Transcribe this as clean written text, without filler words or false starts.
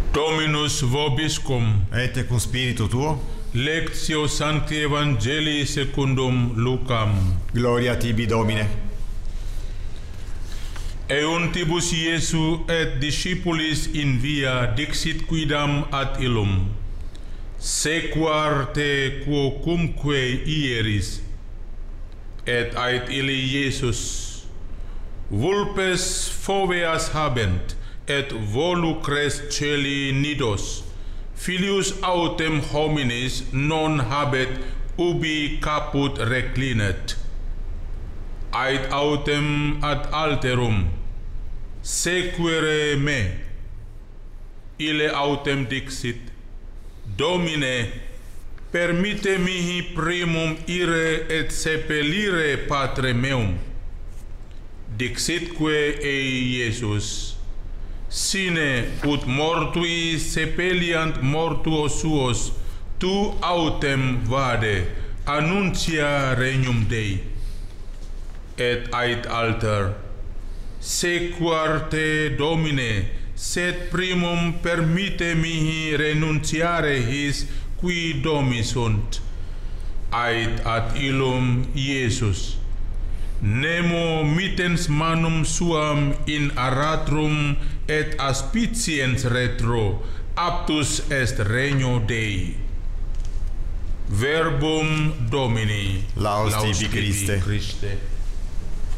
Dominus vobiscum. Et cum spiritu tuo. Lectio Sancti Evangelii secundum Lucam. Gloria tibi, Domine. Euntibus Iesu et discipulis in via dixit quidam ad illum. Sequar te quocumque ieris. Et ait illi Iesus. Vulpes foveas habent, et volucres celi nidos. Filius autem hominis non habet ubi caput reclinet. Ait autem ad alterum. Sequere me. Ille autem dixit: Domine, permitte mihi primum ire et sepelire patre meum. Dixitque ei Iesus: Sine ut mortui sepeliant mortuos suos, tu autem vade, annuncia regnum Dei. Et ait alter: Sequar te, Domine, sed primum permitte mihi renunciare his qui domi sunt. Ait ad illum Iesus: Nemo mittens manum suam in aratrum et aspiciens retro, aptus est regno Dei. Verbum Domini. Laus tibi, Christe.